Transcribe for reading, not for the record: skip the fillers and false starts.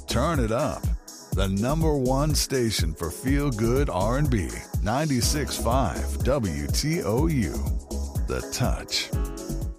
Turn it up. The number one station for feel-good R&B, 96.5 WTOU. The Touch.